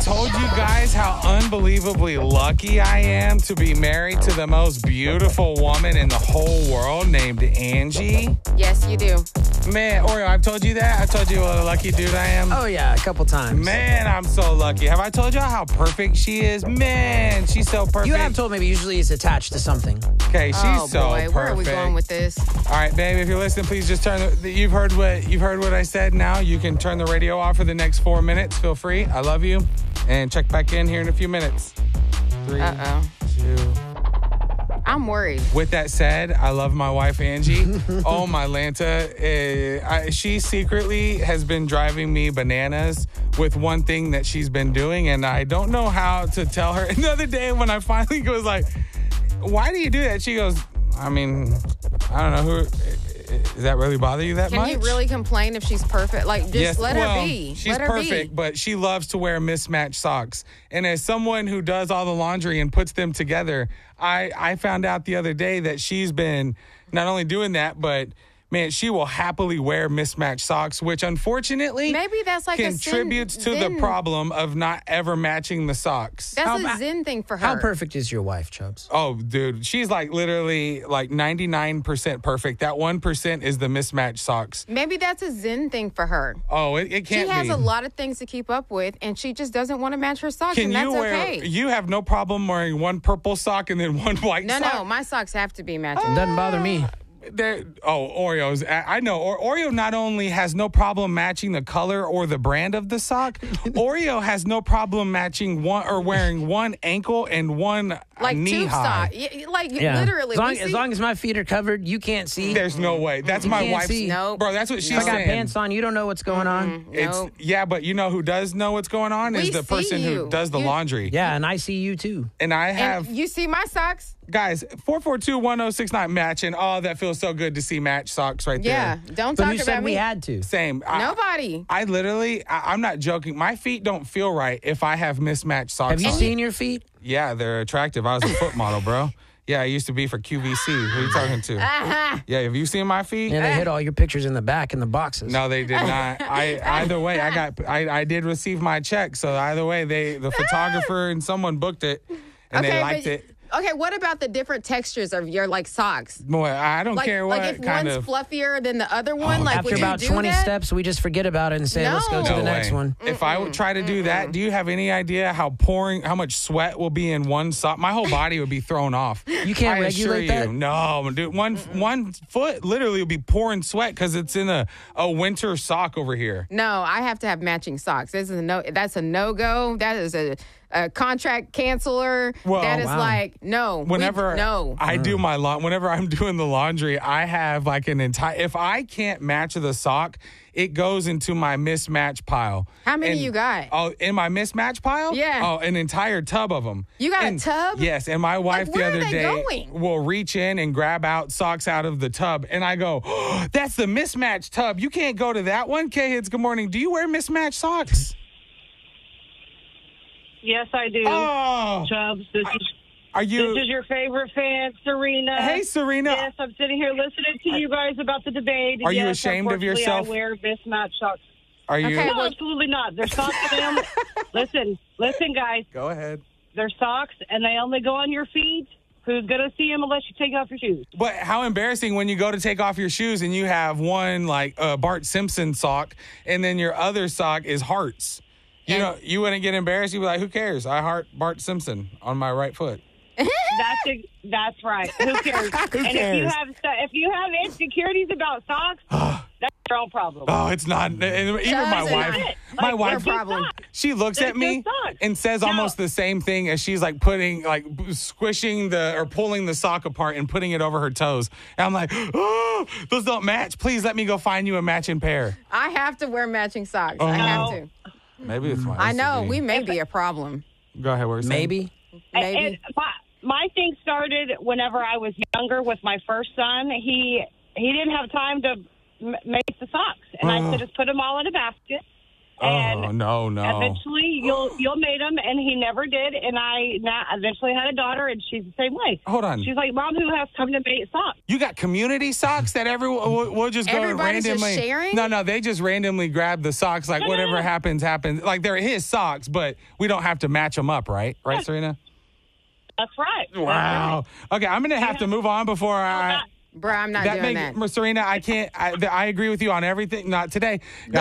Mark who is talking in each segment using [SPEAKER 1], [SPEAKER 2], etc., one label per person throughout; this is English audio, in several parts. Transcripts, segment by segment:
[SPEAKER 1] told you guys how unbelievably lucky I am to be married to the most beautiful woman in the whole world named Angie?
[SPEAKER 2] Yes, you do.
[SPEAKER 1] Man, Oreo, I've told you that? I told you what a lucky dude I am?
[SPEAKER 3] Oh, yeah, a couple times.
[SPEAKER 1] Man, I'm so lucky. Have I told y'all how perfect she is? Man, she's so perfect.
[SPEAKER 3] You have told me, but usually it's attached to something.
[SPEAKER 1] Okay, she's
[SPEAKER 2] Oh,
[SPEAKER 1] so
[SPEAKER 2] boy.
[SPEAKER 1] perfect.
[SPEAKER 2] Where are we going with this?
[SPEAKER 1] All right, babe, if you're listening, please just you've heard what I said now. You can turn the radio off for the next 4 minutes. Feel free. I love you. And check back in here in a few minutes. 3,
[SPEAKER 2] Uh-oh.
[SPEAKER 1] 2.
[SPEAKER 2] I'm worried.
[SPEAKER 1] With that said, I love my wife, Angie. Oh, my Lanta. She secretly has been driving me bananas with one thing that she's been doing, and I don't know how to tell her. Another day when I finally was like, why do you do that? She goes, I mean, I don't know. Does that really bother you that much?
[SPEAKER 2] Can you really complain if she's perfect? Like, just let her be.
[SPEAKER 1] She's
[SPEAKER 2] let her
[SPEAKER 1] perfect,
[SPEAKER 2] be.
[SPEAKER 1] but she loves to wear mismatched socks. And as someone who does all the laundry and puts them together, I found out the other day that she's been not only doing that, but man, she will happily wear mismatched socks, which unfortunately
[SPEAKER 2] Maybe that's like
[SPEAKER 1] contributes
[SPEAKER 2] a
[SPEAKER 1] to the
[SPEAKER 2] Zen.
[SPEAKER 1] problem of not ever matching the socks.
[SPEAKER 2] That's a Zen thing for her.
[SPEAKER 3] How perfect is your wife, Chubbs?
[SPEAKER 1] Oh, dude, she's like literally like 99% perfect. That 1% is the mismatched socks.
[SPEAKER 2] Maybe that's a Zen thing for her.
[SPEAKER 1] Oh, it can't
[SPEAKER 2] She has
[SPEAKER 1] be.
[SPEAKER 2] a lot of things to keep up with, and she just doesn't want to match her socks,
[SPEAKER 1] Can
[SPEAKER 2] and that's
[SPEAKER 1] you wear?
[SPEAKER 2] okay.
[SPEAKER 1] You have no problem wearing one purple sock and then one white sock.
[SPEAKER 2] No, my socks have to be matching.
[SPEAKER 3] Doesn't bother me.
[SPEAKER 1] Oreos. I know. Oreo not only has no problem matching the color or the brand of the sock, Oreo has no problem matching one or wearing one ankle and one
[SPEAKER 2] Like
[SPEAKER 1] knee
[SPEAKER 2] tube
[SPEAKER 1] high.
[SPEAKER 2] sock. Like,
[SPEAKER 3] Yeah.
[SPEAKER 2] literally.
[SPEAKER 3] As long as my feet are covered, you can't see.
[SPEAKER 1] There's no way. That's my
[SPEAKER 3] can't
[SPEAKER 1] wife's.
[SPEAKER 3] see.
[SPEAKER 2] Nope.
[SPEAKER 1] Bro, that's what she's
[SPEAKER 3] If I got
[SPEAKER 1] saying.
[SPEAKER 3] pants on, you don't know what's going on.
[SPEAKER 2] Nope.
[SPEAKER 1] Yeah, but you know who does know what's going on
[SPEAKER 2] We
[SPEAKER 1] is the
[SPEAKER 2] see
[SPEAKER 1] person who
[SPEAKER 2] you.
[SPEAKER 1] does the laundry.
[SPEAKER 3] Yeah, and I see you too.
[SPEAKER 1] And I have
[SPEAKER 2] And you see my socks?
[SPEAKER 1] guys 442-1069 matching. Oh, that feels so good to see match socks right
[SPEAKER 2] Yeah.
[SPEAKER 1] there.
[SPEAKER 2] Don't
[SPEAKER 3] But
[SPEAKER 2] talk
[SPEAKER 3] who
[SPEAKER 2] about
[SPEAKER 3] said
[SPEAKER 2] me.
[SPEAKER 3] we had to?
[SPEAKER 1] Same.
[SPEAKER 2] Nobody.
[SPEAKER 1] I'm not joking. My feet don't feel right if I have mismatched socks
[SPEAKER 3] Have you
[SPEAKER 1] on.
[SPEAKER 3] seen your feet?
[SPEAKER 1] Yeah, they're attractive. I was a foot model, bro. Yeah, I used to be for QVC. Who are you talking to? Yeah, have you seen my feet?
[SPEAKER 3] Yeah, they hid all your pictures in the back in the boxes.
[SPEAKER 1] No, they did not. Either way, I did receive my check. So either way, the photographer and someone booked it and they liked it.
[SPEAKER 2] Okay, what about the different textures of your socks?
[SPEAKER 1] Boy, I don't care what
[SPEAKER 2] if
[SPEAKER 1] kind
[SPEAKER 2] one's
[SPEAKER 1] of.
[SPEAKER 2] fluffier than the other one,
[SPEAKER 3] After
[SPEAKER 2] would
[SPEAKER 3] about
[SPEAKER 2] you do
[SPEAKER 3] 20
[SPEAKER 2] that?
[SPEAKER 3] steps, we just forget about it and say, let's go to
[SPEAKER 2] No.
[SPEAKER 3] the
[SPEAKER 1] No
[SPEAKER 3] next
[SPEAKER 1] way.
[SPEAKER 3] one.
[SPEAKER 1] If I would try to do that, do you have any idea how much sweat will be in one sock? My whole body would be thrown off.
[SPEAKER 3] You can't
[SPEAKER 1] I assure
[SPEAKER 3] regulate that?
[SPEAKER 1] you. No, dude. One foot literally will be pouring sweat because it's in a winter sock over here.
[SPEAKER 2] No, I have to have matching socks. This is that's a no-go. That is a contract canceler.
[SPEAKER 1] Well,
[SPEAKER 2] that is
[SPEAKER 3] wow.
[SPEAKER 2] no.
[SPEAKER 1] Whenever
[SPEAKER 2] no.
[SPEAKER 1] I do whenever I'm doing the laundry, I have like an entire. If I can't match the sock, it goes into my mismatch pile.
[SPEAKER 2] How many you got?
[SPEAKER 1] Oh, in my mismatch pile?
[SPEAKER 2] Yeah.
[SPEAKER 1] Oh, an entire tub of them.
[SPEAKER 2] You got a tub?
[SPEAKER 1] Yes, and my wife the
[SPEAKER 2] where are
[SPEAKER 1] other
[SPEAKER 2] they
[SPEAKER 1] day
[SPEAKER 2] going?
[SPEAKER 1] will reach in and grab out socks out of the tub, and I go, oh, "That's the mismatch tub. You can't go to that one." K-Hits, good morning. Do you wear mismatched socks?
[SPEAKER 4] Yes, I do.
[SPEAKER 1] Oh,
[SPEAKER 4] Chubbs,
[SPEAKER 1] are
[SPEAKER 4] this
[SPEAKER 1] you?
[SPEAKER 4] is your favorite fan, Serena.
[SPEAKER 1] Hey, Serena.
[SPEAKER 4] Yes, I'm sitting here listening to you guys about the debate.
[SPEAKER 1] Are you
[SPEAKER 4] Yes,
[SPEAKER 1] ashamed of
[SPEAKER 4] unfortunately,
[SPEAKER 1] yourself?
[SPEAKER 4] I wear mismatched socks.
[SPEAKER 1] Are you?
[SPEAKER 2] Okay.
[SPEAKER 4] No, absolutely not. They're socks for them. Listen, guys.
[SPEAKER 1] Go ahead.
[SPEAKER 4] They're socks, and they only go on your feet. Who's going to see them unless you take off your shoes?
[SPEAKER 1] But how embarrassing when you go to take off your shoes and you have one like Bart Simpson sock and then your other sock is hearts. You know, you wouldn't get embarrassed. You'd be like, who cares? I heart Bart Simpson on my right foot.
[SPEAKER 4] That's right. Who cares? And
[SPEAKER 1] cares?
[SPEAKER 4] if you have insecurities about socks, that's your own problem.
[SPEAKER 1] Oh, it's not. And even my
[SPEAKER 2] Doesn't
[SPEAKER 1] wife,
[SPEAKER 2] it?
[SPEAKER 1] my
[SPEAKER 4] Like,
[SPEAKER 1] wife,
[SPEAKER 4] they're just
[SPEAKER 2] problem.
[SPEAKER 4] socks.
[SPEAKER 1] she looks
[SPEAKER 4] They're
[SPEAKER 1] at me
[SPEAKER 4] just socks.
[SPEAKER 1] and says
[SPEAKER 4] No.
[SPEAKER 1] almost the same thing as she's like squishing or pulling the sock apart and putting it over her toes. And I'm like, oh, those don't match. Please let me go find you a matching pair.
[SPEAKER 2] I have to wear matching socks. I have to.
[SPEAKER 1] Maybe it's my
[SPEAKER 2] I know.
[SPEAKER 1] OCD.
[SPEAKER 2] We may be a problem.
[SPEAKER 1] Go ahead. What were you saying?
[SPEAKER 3] Maybe.
[SPEAKER 2] Maybe.
[SPEAKER 4] And my thing started whenever I was younger with my first son. He didn't have time to make the socks, and I said just put them all in a basket. And
[SPEAKER 1] Oh, no.
[SPEAKER 4] eventually, you'll mate him, and he never did. And I eventually had a daughter, and she's the same way.
[SPEAKER 1] Hold on.
[SPEAKER 4] She's like, Mom, who has come to mate socks?
[SPEAKER 1] You got community socks that everyone we'll just go
[SPEAKER 2] Everybody's just
[SPEAKER 1] randomly.
[SPEAKER 2] sharing?
[SPEAKER 1] No, they just randomly grab the socks. Like whatever happens. Like they're his socks, but we don't have to match them up, right? Right, Serena?
[SPEAKER 4] That's right.
[SPEAKER 1] Wow. Okay, I'm gonna have to move on before I.
[SPEAKER 2] Bro, I'm not doing that.
[SPEAKER 1] Serena, I can't. I agree with you on everything. Not today.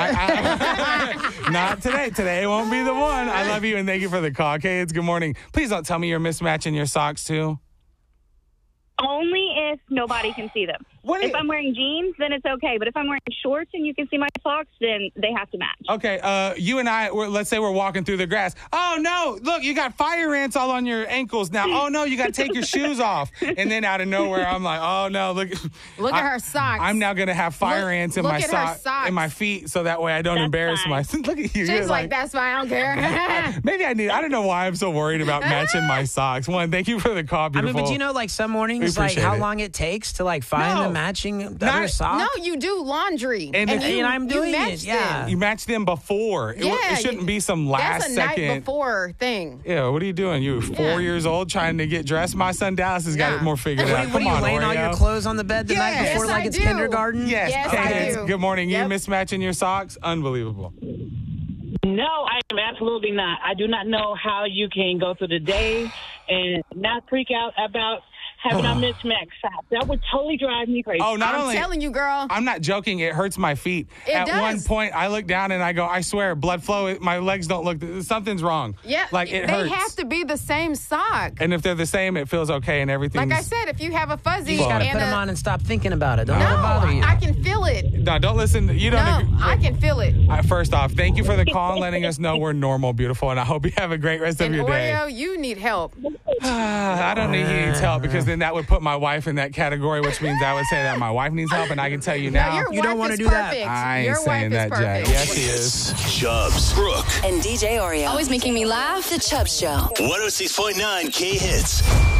[SPEAKER 1] Not today. Today won't be the one. I love you and thank you for the call, kids. Good morning. Please don't tell me you're mismatching your socks too.
[SPEAKER 5] Only if nobody can see them. If I'm wearing jeans, then it's okay. But if I'm wearing shorts and you can see my socks, then they have to match.
[SPEAKER 1] Okay, you and I, let's say we're walking through the grass. Oh, no, look, you got fire ants all on your ankles now. Oh, no, you got to take your shoes off. And then out of nowhere, I'm like, oh, no, look.
[SPEAKER 2] Look at her socks.
[SPEAKER 1] I'm now going to have fire ants in my
[SPEAKER 2] socks.
[SPEAKER 1] in my feet so that way I don't embarrass myself. Look at you.
[SPEAKER 2] She's like, that's fine, I don't care.
[SPEAKER 1] Maybe I don't know why I'm so worried about matching my socks. One, thank you for the call, beautiful.
[SPEAKER 3] But you know, like some mornings, like how long it takes to like find the matching other sock?
[SPEAKER 2] No, you do laundry.
[SPEAKER 3] And I'm doing it. Yeah.
[SPEAKER 1] You match them before. It shouldn't be some last second.
[SPEAKER 2] That's a night before thing.
[SPEAKER 1] Yeah, what are you doing? You 4 years old trying to get dressed? My son Dallas has got it more figured out.
[SPEAKER 3] What are you laying all your clothes on the bed the night before like it's kindergarten?
[SPEAKER 1] Yes,
[SPEAKER 2] I do.
[SPEAKER 1] Good morning. You mismatching your socks? Unbelievable.
[SPEAKER 6] No, I am absolutely not. I do not know how you can go through the day and not freak out about having a mismatched sock. That would totally drive me crazy.
[SPEAKER 1] Oh,
[SPEAKER 2] I'm telling you, girl.
[SPEAKER 1] I'm not joking. It hurts my feet. At one point, I look down and I go, I swear, blood flow. My legs don't look. Something's wrong.
[SPEAKER 2] Yeah,
[SPEAKER 1] like it hurts.
[SPEAKER 2] They have to be the same sock.
[SPEAKER 1] And if they're the same, it feels okay and everything.
[SPEAKER 2] Like I said, if you have a fuzzy,
[SPEAKER 3] you just gotta put them on and stop thinking about it. Don't let it
[SPEAKER 2] no,
[SPEAKER 3] bother you.
[SPEAKER 2] I can feel it.
[SPEAKER 1] No, don't listen. You don't.
[SPEAKER 2] No, I can feel it.
[SPEAKER 1] First off, thank you for the call and letting us know we're normal, beautiful, and I hope you have a great rest of your day.
[SPEAKER 2] Oreo, you need help.
[SPEAKER 1] I don't need he needs help because then that would put my wife in that category, which means I would say that my wife needs help, and I can tell you now,
[SPEAKER 2] your
[SPEAKER 3] you don't want to do that.
[SPEAKER 1] I ain't saying that, Jack. Yes, he is.
[SPEAKER 7] Chubbs, Brooke,
[SPEAKER 8] and DJ Oreo. Always making me laugh. The Chubbs Show.
[SPEAKER 7] 106.9 K Hits.